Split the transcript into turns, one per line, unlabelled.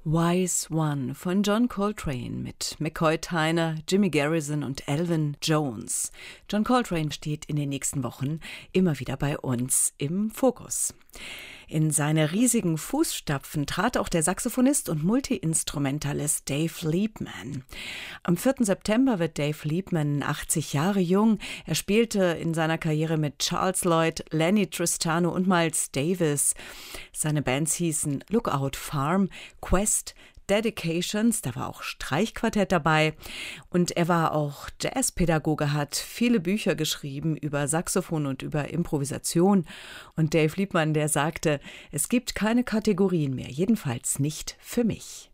Wise One von John Coltrane mit McCoy Tyner, Jimmy Garrison und Elvin Jones. John Coltrane steht in den nächsten Wochen immer wieder bei uns im Fokus. In seine riesigen Fußstapfen trat auch der Saxophonist und Multi-Instrumentalist Dave Liebman. Am 4. September wird Dave Liebman 80 Jahre jung. Er spielte in seiner Karriere mit Charles Lloyd, Lenny Tristano und Miles Davis. Seine Bands hießen Lookout Farm, Quest, Dedications, da war auch Streichquartett dabei und er war auch Jazzpädagoge, hat viele Bücher geschrieben über Saxophon und über Improvisation und Dave Liebman, der sagte, es gibt keine Kategorien mehr, jedenfalls nicht für mich.